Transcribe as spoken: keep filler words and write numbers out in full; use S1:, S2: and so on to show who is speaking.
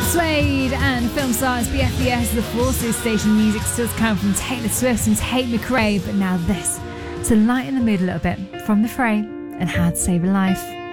S1: Suede and film stars B F B S, the Forces station music still to come from Taylor Swift and Tate McRae, but now this to lighten the mood a little bit from The Fray and How to Save a Life.